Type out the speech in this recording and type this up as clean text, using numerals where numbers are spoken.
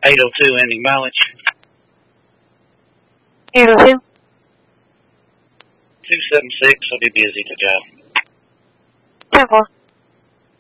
802 ending mileage. 802? 276, I'll be busy to go. 10-4.